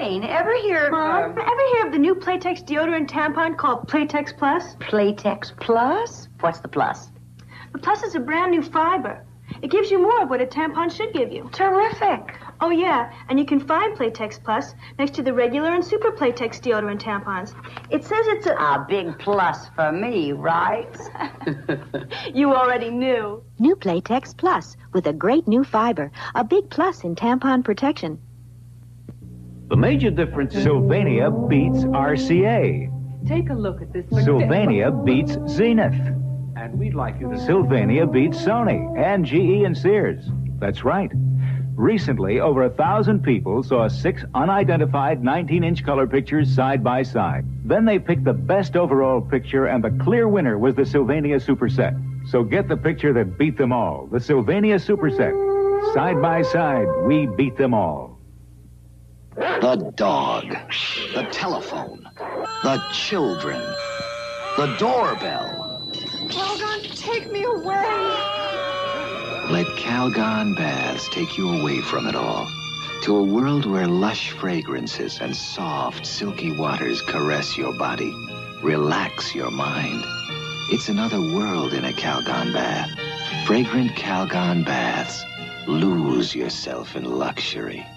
Jane, ever hear of... Mom, ever hear of the new Playtex deodorant tampon called Playtex Plus? Playtex Plus? What's the plus? The Plus is a brand new fiber. It gives you more of what a tampon should give you. Terrific. Oh, yeah, and you can find Playtex Plus next to the regular and super Playtex deodorant tampons. It says it's a big plus for me, right? You already knew. New Playtex Plus with a great new fiber. A big plus in tampon protection. The major difference, Sylvania beats RCA. Take a look at this. Sylvania beats Zenith. And we'd like you to... Sylvania beats Sony and GE and Sears. That's right. Recently, over 1,000 people saw 6 unidentified 19-inch color pictures side by side. Then they picked the best overall picture, and the clear winner was the Sylvania Superset. So get the picture that beat them all, the Sylvania Superset. Side by side, we beat them all. The dog, the telephone, the children, the doorbell. Calgon, take me away. Let Calgon Baths take you away from it all. To a world where lush fragrances and soft, silky waters caress your body, relax your mind. It's another world in a Calgon Bath. Fragrant Calgon Baths. Lose yourself in luxury.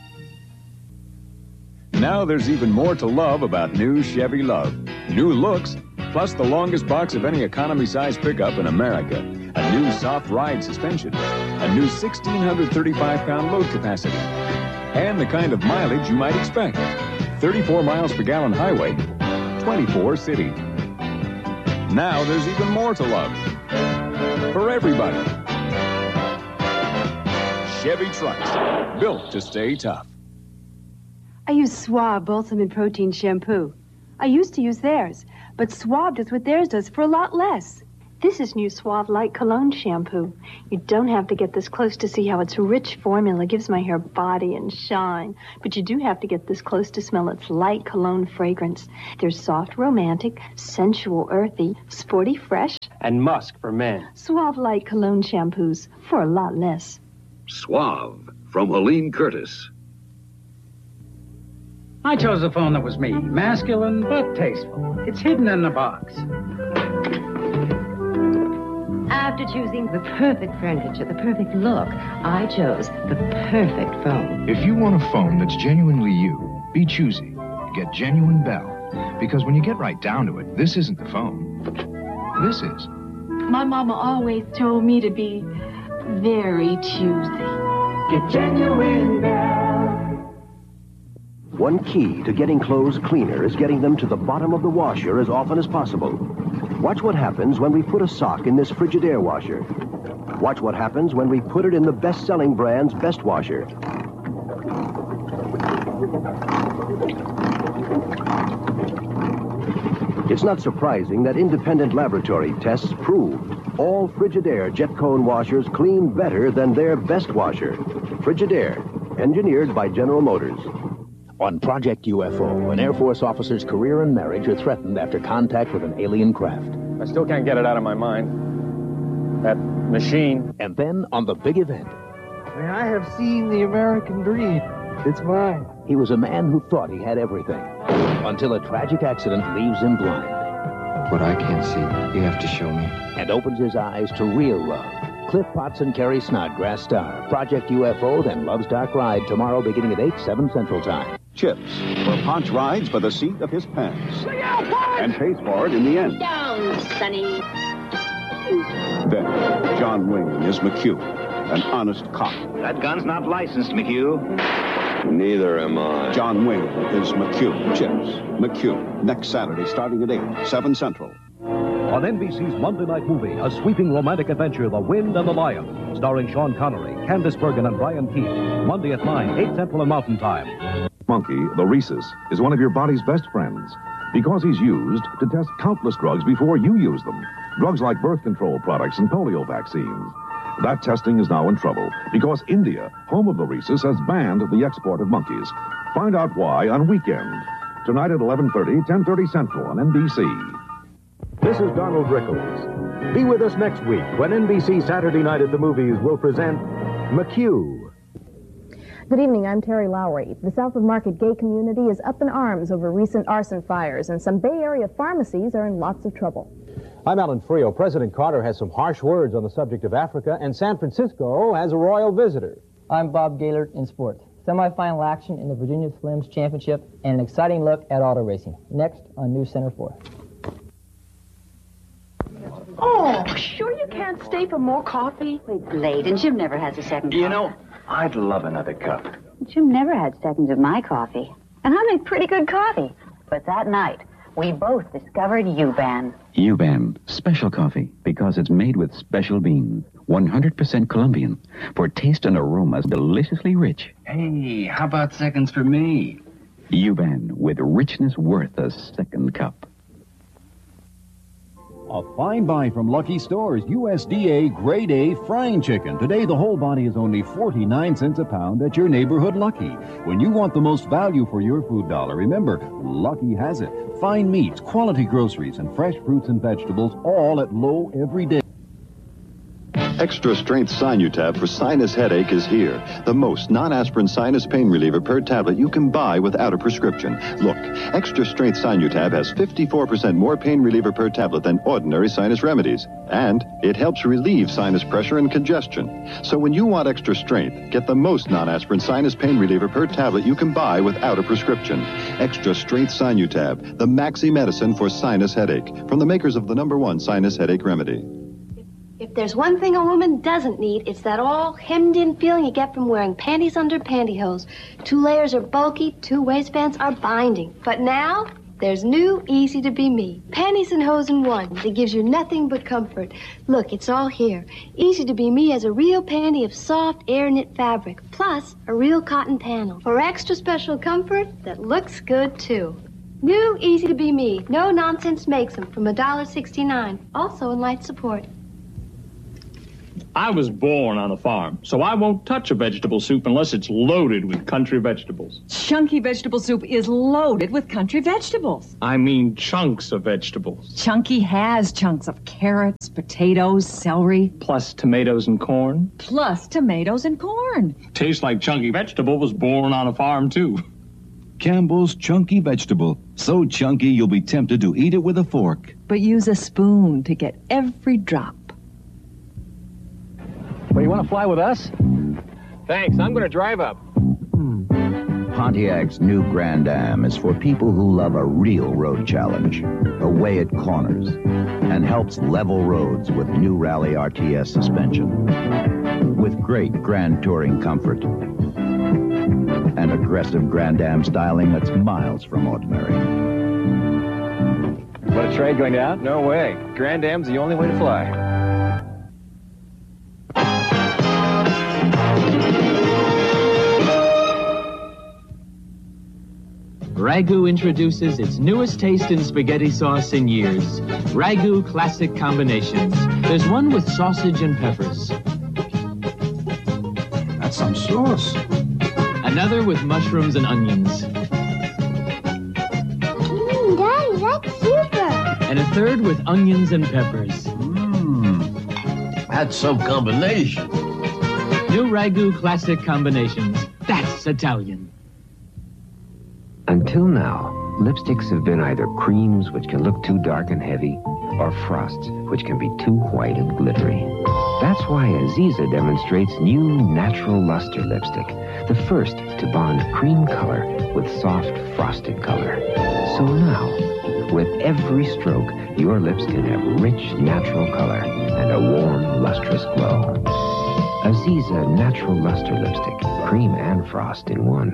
Now there's even more to love about new Chevy Love. New looks, plus the longest box of any economy-size pickup in America. A new soft ride suspension. A new 1,635-pound load capacity. And the kind of mileage you might expect. 34 miles per gallon highway, 24 city. Now there's even more to love. For everybody. Chevy trucks, built to stay tough. I use Suave Balsam and Protein shampoo. I used to use theirs, but Suave does what theirs does for a lot less. This is new Suave Light Cologne shampoo. You don't have to get this close to see how its rich formula gives my hair body and shine, but you do have to get this close to smell its light cologne fragrance. There's soft, romantic, sensual, earthy, sporty, fresh, and musk for men. Suave Light Cologne shampoos for a lot less. Suave from Helene Curtis. I chose a phone that was me, masculine but tasteful. It's hidden in the box. After choosing the perfect furniture, the perfect look, I chose the perfect phone. If you want a phone that's genuinely you, be choosy. Get Genuine Bell. Because when you get right down to it, this isn't the phone. This is. My mama always told me to be very choosy. Get Genuine Bell. One key to getting clothes cleaner is getting them to the bottom of the washer as often as possible. Watch what happens when we put a sock in this Frigidaire washer. Watch what happens when we put it in the best-selling brand's Best Washer. It's not surprising that independent laboratory tests proved all Frigidaire jet cone washers clean better than their Best Washer. Frigidaire, engineered by General Motors. On Project UFO, an Air Force officer's career and marriage are threatened after contact with an alien craft. I still can't get it out of my mind. That machine. And then on the big event. I have seen the American dream. It's mine. He was a man who thought he had everything. Until a tragic accident leaves him blind. What I can't see, you have to show me. And opens his eyes to real love. Cliff Potts and Carrie Snodgrass star. Project UFO, then Love's Dark Ride, tomorrow beginning at 8, 7 Central Time. Chips, where Ponch rides for the seat of his pants. And pays for it in the end. Down, Sonny. Then, John Wayne is McHugh, an honest cop. That gun's not licensed, McHugh. Neither am I. John Wayne is McHugh. Chips, McHugh, next Saturday starting at 8, 7 Central. On NBC's Monday Night Movie, a sweeping romantic adventure, The Wind and the Lion, starring Sean Connery, Candice Bergen, and Brian Keith. Monday at 9, 8 Central and Mountain Time. Monkey, the rhesus, is one of your body's best friends because he's used to test countless drugs before you use them. Drugs like birth control products and polio vaccines. That testing is now in trouble because India, home of the rhesus, has banned the export of monkeys. Find out why on Weekend. Tonight at 11:30, 10:30 Central on NBC. This is Donald Rickles. Be with us next week when NBC Saturday Night at the Movies will present McHugh. Good evening, I'm Terry Lowry. The South of Market gay community is up in arms over recent arson fires, and some Bay Area pharmacies are in lots of trouble. I'm Alan Frio. President Carter has some harsh words on the subject of Africa, and San Francisco has a royal visitor. I'm Bob Gaylord in sports. Semi-final action in the Virginia Slims Championship and an exciting look at auto racing. Next on News Center 4. Oh, sure you can't stay for more coffee? It's late, and Jim never has a second coffee. You know, I'd love another cup. Jim never had seconds of my coffee. And I make pretty good coffee. But that night, we both discovered U-Ban. U-Ban, special coffee, because it's made with special beans. 100% Colombian, for taste and aromas deliciously rich. Hey, how about seconds for me? U-Ban, with richness worth a second cup. A fine buy from Lucky Stores, USDA Grade A frying chicken. Today, the whole body is only 49 cents a pound at your neighborhood Lucky. When you want the most value for your food dollar, remember, Lucky has it. Fine meats, quality groceries, and fresh fruits and vegetables, all at low every day. Extra Strength Sinutab for sinus headache is here. The most non-aspirin sinus pain reliever per tablet you can buy without a prescription. Look, Extra Strength Sinutab has 54% more pain reliever per tablet than ordinary sinus remedies. And it helps relieve sinus pressure and congestion. So when you want extra strength, get the most non-aspirin sinus pain reliever per tablet you can buy without a prescription. Extra Strength Sinutab, the maxi medicine for sinus headache. From the makers of the #1 sinus headache remedy. If there's one thing a woman doesn't need, it's that all hemmed-in feeling you get from wearing panties under pantyhose. 2 layers are bulky, 2 waistbands are binding. But now, there's new Easy to Be Me. Panties and hose in one that gives you nothing but comfort. Look, it's all here. Easy to Be Me has a real panty of soft, air-knit fabric, plus a real cotton panel for extra special comfort that looks good, too. New Easy to Be Me. No nonsense makes them from $1.69. Also in light support. I was born on a farm, so I won't touch a vegetable soup unless it's loaded with country vegetables. Chunky vegetable soup is loaded with country vegetables. I mean chunks of vegetables. Chunky has chunks of carrots, potatoes, celery. Plus tomatoes and corn. Plus tomatoes and corn. Tastes like chunky vegetable was born on a farm, too. Campbell's Chunky Vegetable. So chunky you'll be tempted to eat it with a fork. But use a spoon to get every drop. Well, you want to fly with us? Thanks, I'm going to drive up. Pontiac's new Grand Am is for people who love a real road challenge, a way it corners, and helps level roads with new Rally RTS suspension. With great Grand Touring comfort and aggressive Grand Am styling that's miles from ordinary. What, a trade going down? No way. Grand Am's the only way to fly. Ragu introduces its newest taste in spaghetti sauce in years. Ragu Classic Combinations. There's one with sausage and peppers. That's some sauce. Another with mushrooms and onions. Daddy, that's super. And a third with onions and peppers. That's some combination. New Ragu Classic Combinations. That's Italian. Until now, lipsticks have been either creams, which can look too dark and heavy, or frosts, which can be too white and glittery. That's why Aziza demonstrates new natural luster lipstick, the first to bond cream color with soft frosted color. So now, with every stroke, your lips can have rich natural color and a warm, lustrous glow. Aziza Natural Luster Lipstick, cream and frost in one.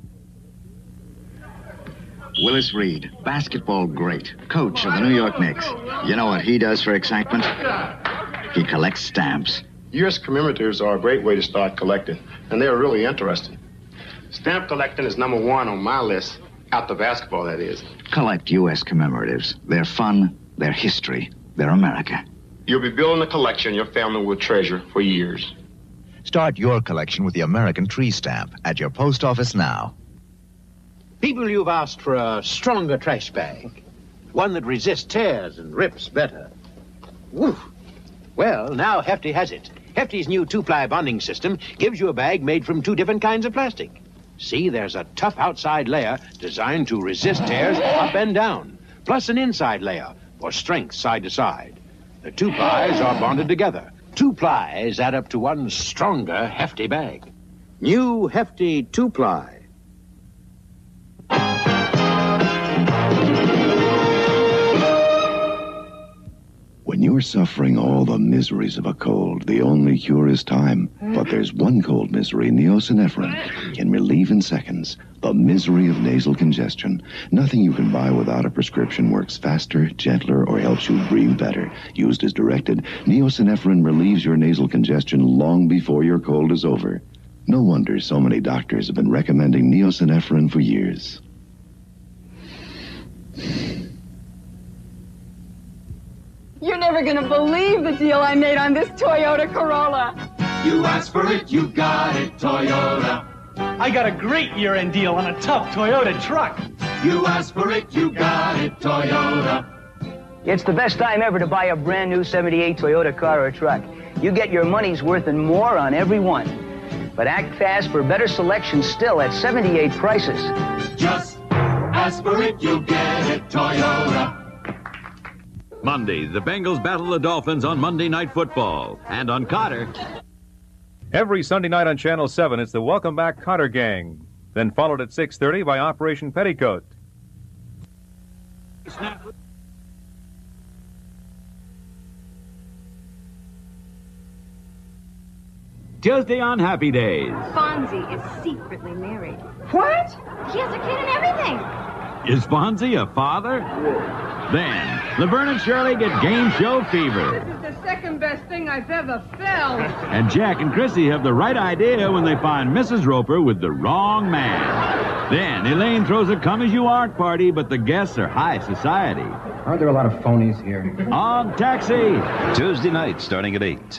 Willis Reed, basketball great, coach of the New York Knicks. You know what he does for excitement? He collects stamps. U.S. commemoratives are a great way to start collecting, and they're really interesting. Stamp collecting is #1 on my list, after basketball, that is. Collect U.S. commemoratives. They're fun, they're history, they're America. You'll be building a collection your family will treasure for years. Start your collection with the American Tree Stamp at your post office now. People, you've asked for a stronger trash bag. One that resists tears and rips better. Woof. Well, now Hefty has it. Hefty's new two-ply bonding system gives you a bag made from 2 different kinds of plastic. See, there's a tough outside layer designed to resist tears up and down, plus an inside layer for strength side to side. The 2 plies are bonded together. 2 plies add up to one stronger Hefty bag. New Hefty 2-ply. When you're suffering all the miseries of a cold, the only cure is time. But there's one cold misery neosynephrine can relieve in seconds. The misery of nasal congestion. Nothing you can buy without a prescription works faster, gentler, or helps you breathe better. Used as directed, neosynephrine relieves your nasal congestion long before your cold is over. No wonder so many doctors have been recommending neosynephrine for years. You're never going to believe the deal I made on this Toyota Corolla. You asked for it, you got it, Toyota. I got a great year-end deal on a tough Toyota truck. You asked for it, you got it, Toyota. It's the best time ever to buy a brand new 78 Toyota car or truck. You get your money's worth and more on every one. But act fast for better selection still at 78 prices. Just ask for it, you get it, Toyota. Monday, the Bengals battle the Dolphins on Monday Night Football. And on Cotter. Every Sunday night on Channel 7, it's the Welcome Back Cotter Gang. Then followed at 6:30 by Operation Petticoat. Tuesday on Happy Days. Fonzie is secretly married. What? He has a kid and everything. Is Fonzie a father? Then, Laverne and Shirley get game show fever. This is the second best thing I've ever felt. And Jack and Chrissy have the right idea when they find Mrs. Roper with the wrong man. Then, Elaine throws a come-as-you-aren't party, but the guests are high society. Aren't there a lot of phonies here? On Taxi. Tuesday night, starting at 8.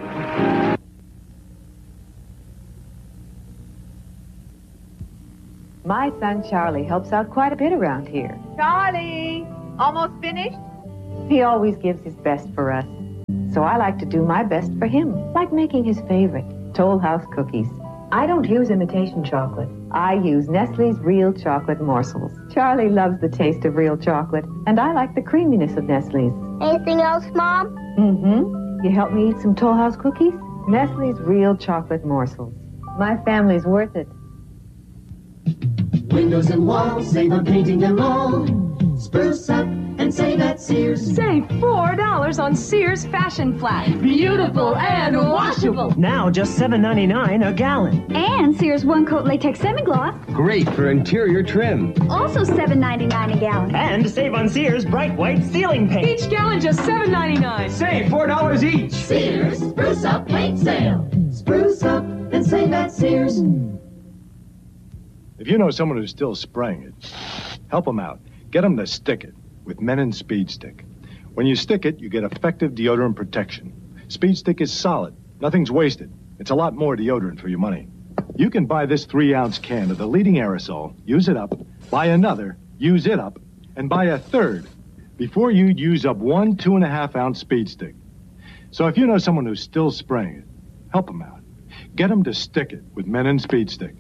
My son Charlie helps out quite a bit around here. Charlie, almost finished? He always gives his best for us. So I like to do my best for him, like making his favorite, Toll House cookies. I don't use imitation chocolate. I use Nestle's real chocolate morsels. Charlie loves the taste of real chocolate, and I like the creaminess of Nestle's. Anything else, Mom? Mm-hmm. You help me eat some Toll House cookies? Nestle's real chocolate morsels. My family's worth it. Windows and walls, save on painting them all. Spruce up and save at Sears. Save $4 on Sears Fashion Flat. Beautiful and washable. Now just $7.99 a gallon. And Sears One Coat Latex Semi-Gloss. Great for interior trim. Also $7.99 a gallon. And save on Sears Bright White Ceiling Paint. Each gallon just $7.99. Save $4 each. Sears Spruce Up Paint Sale. Spruce up and save at Sears. If you know someone who's still spraying it, help them out. Get them to stick it with Menon Speed Stick. When you stick it, you get effective deodorant protection. Speed Stick is solid. Nothing's wasted. It's a lot more deodorant for your money. You can buy this 3-ounce can of the leading aerosol, use it up, buy another, use it up, and buy a third before you'd use up one 2.5-ounce Speed Stick. So if you know someone who's still spraying it, help them out. Get them to stick it with Menon Speed Stick.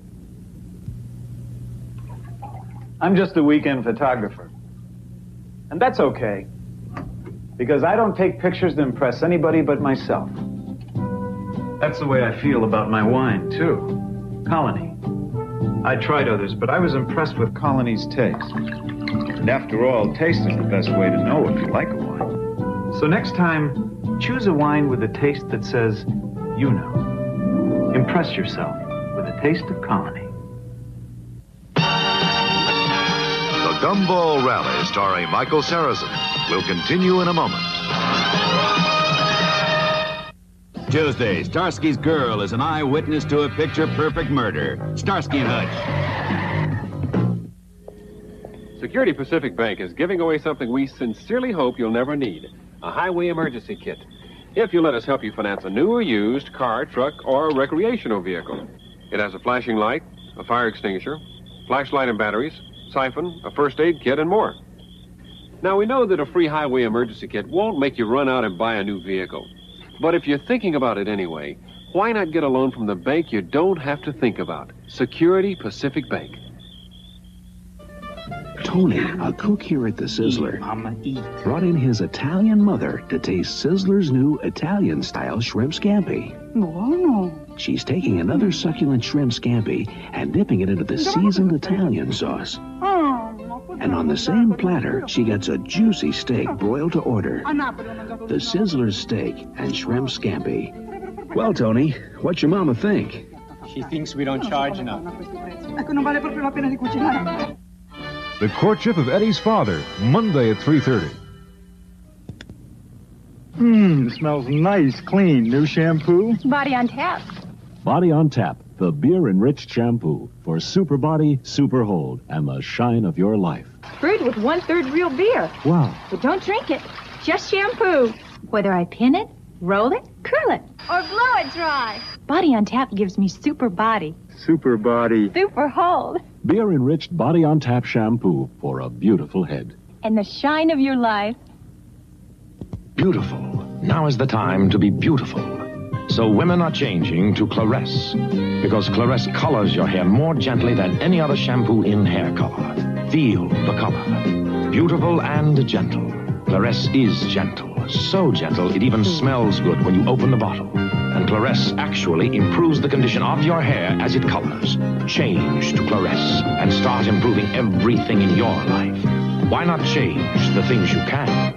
I'm just a weekend photographer. And that's okay, because I don't take pictures to impress anybody but myself. That's the way I feel about my wine, too. Colony. I tried others, but I was impressed with Colony's taste. And after all, taste is the best way to know if you like a wine. So next time, choose a wine with a taste that says, you know. Impress yourself with a taste of Colony. The Gumball Rally, starring Michael Sarrazin, will continue in a moment. Tuesday, Starsky's Girl is an eyewitness to a picture-perfect murder. Starsky and Hutch. Security Pacific Bank is giving away something we sincerely hope you'll never need, a highway emergency kit. If you let us help you finance a new or used car, truck, or recreational vehicle. It has a flashing light, a fire extinguisher, flashlight and batteries, siphon, a first aid kit, and more. Now, we know that a free highway emergency kit won't make you run out and buy a new vehicle. But if you're thinking about it anyway, why not get a loan from the bank you don't have to think about? Security Pacific Bank. Tony, a cook here at the Sizzler, brought in his Italian mother to taste Sizzler's new Italian-style shrimp scampi. She's taking another succulent shrimp scampi and dipping it into the seasoned Italian sauce. And on the same platter, she gets a juicy steak broiled to order. The Sizzler steak and shrimp scampi. Well, Tony, what's your mama think? She thinks we don't charge enough. The Courtship of Eddie's Father, Monday at 3:30. Smells nice, clean. New shampoo? Body on Tap. Body on Tap, the beer-enriched shampoo for super body, super hold, and the shine of your life. Brewed with 1/3 real beer. Wow. But don't drink it. Just shampoo. Whether I pin it, roll it, curl it, or blow it dry. Body on Tap gives me super body. Super body. Super hold. Beer-enriched Body on Tap shampoo for a beautiful head. And the shine of your life. Beautiful. Now is the time to be beautiful. So women are changing to Claresse, because Claresse colors your hair more gently than any other shampoo in hair color. Feel the color. Beautiful and gentle. Claresse is gentle. So gentle, it even smells good when you open the bottle. And Claresse actually improves the condition of your hair as it colors. Change to Claresse and start improving everything in your life. Why not change the things you can?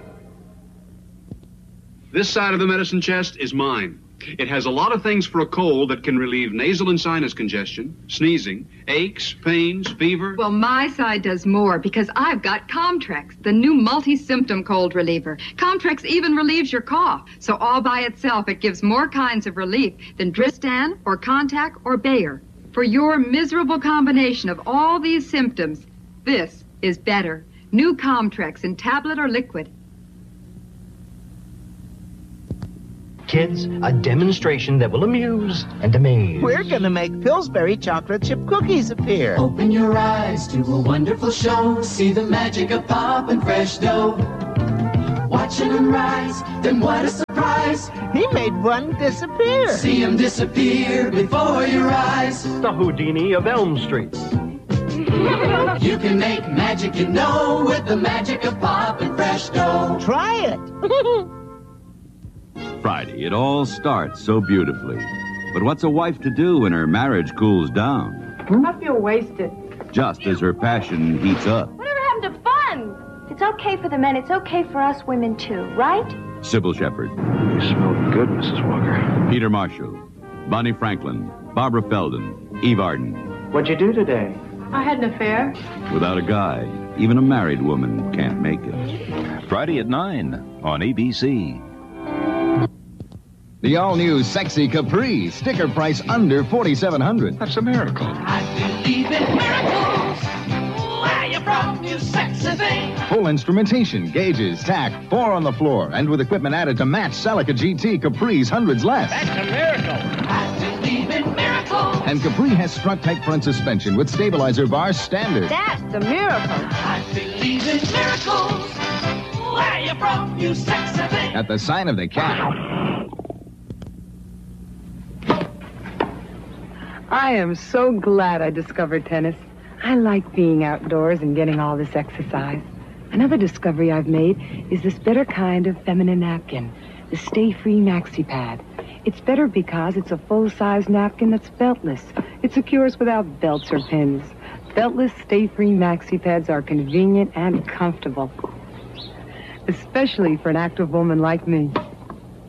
This side of the medicine chest is mine. It has a lot of things for a cold that can relieve nasal and sinus congestion, sneezing, aches, pains, fever. Well, my side does more because I've got Comtrex, the new multi-symptom cold reliever. Comtrex even relieves your cough. So all by itself, it gives more kinds of relief than Dristan or Contac or Bayer. For your miserable combination of all these symptoms, this is better. New Comtrex in tablet or liquid. Kids, a demonstration that will amuse and amaze. We're gonna make Pillsbury chocolate chip cookies appear. Open your eyes to a wonderful show. See the magic of pop and fresh dough. Watching them rise, then what a surprise. He made one disappear. See him disappear before your eyes. The Houdini of Elm Street. You can make magic, you know, with the magic of pop and fresh dough. Try it. Friday, it all starts so beautifully. But what's a wife to do when her marriage cools down? I feel wasted. Just as her passion heats up. Whatever happened to fun? If it's okay for the men, it's okay for us women too, right? Sybil Shepherd. You smell good, Mrs. Walker. Peter Marshall. Bonnie Franklin. Barbara Feldon. Eve Arden. What'd you do today? I had an affair. Without a guy, even a married woman can't make it. Friday at 9 on ABC. The all-new Sexy Capri, sticker price under $4,700. That's a miracle. I believe in miracles. Where you from, you sexy thing? Full instrumentation, gauges, tack, 4 on the floor, and with equipment added to match Celica GT Capri's hundreds less. That's a miracle. I believe in miracles. And Capri has strut-type front suspension with stabilizer bars standard. That's a miracle. I believe in miracles. Where you from, you sexy thing? At the sign of the cat. I am so glad I discovered tennis. I like being outdoors and getting all this exercise. Another discovery I've made is this better kind of feminine napkin, the Stay Free Maxi Pad. It's better because it's a full-size napkin that's beltless. It secures without belts or pins. Beltless Stay Free Maxi Pads are convenient and comfortable, especially for an active woman like me.